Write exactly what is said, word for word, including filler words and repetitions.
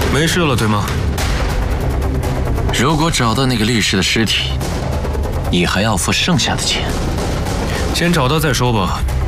没事了，对吗？ 如果找到那个律师的尸体，你还要付剩下的钱。 先找到再说吧。